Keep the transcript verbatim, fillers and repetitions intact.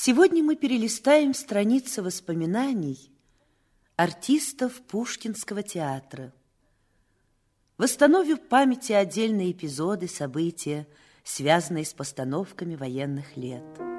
Сегодня мы перелистаем страницы воспоминаний артистов Пушкинского театра. Восстановив в памяти отдельные эпизоды, события, связанные с постановками военных лет.